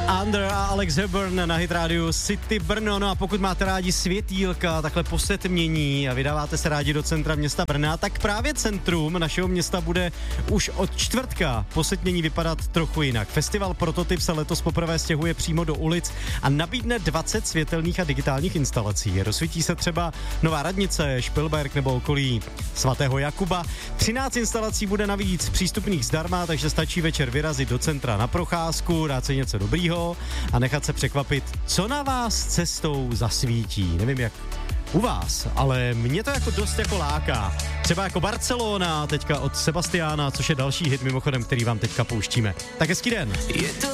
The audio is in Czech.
Under a Alex Hepburn na Hit Radio City Brno. No a pokud máte rádi světýlka, takhle posetmění a vydáváte se rádi do centra města Brna, tak právě centrum našeho města bude už od čtvrtka posetmění vypadat trochu jinak. Festival Prototyp se letos poprvé stěhuje přímo do ulic a nabídne 20 světelných a digitálních instalací. Rozsvítí se třeba Nová radnice, Špilberk nebo okolí svatého Jakuba. 13 instalací bude navíc přístupných zdarma, takže stačí večer vyrazit do centra na procházku, dát si něco dobrýho a nechat se překvapit, co na vás cestou zasvítí. Nevím jak u vás, ale mě to jako dost jako láká. Třeba jako Barcelona, teďka od Sebastiana, což je další hit mimochodem, který vám teďka pouštíme. Tak hezký den.